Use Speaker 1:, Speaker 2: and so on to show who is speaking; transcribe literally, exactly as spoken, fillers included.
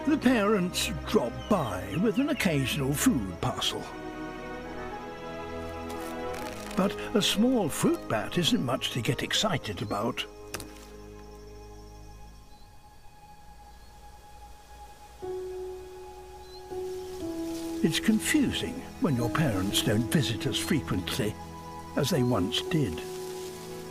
Speaker 1: The parents drop by with an occasional food parcel. But a small fruit bat isn't much to get excited about. It's confusing when your parents don't visit as frequently as they once did.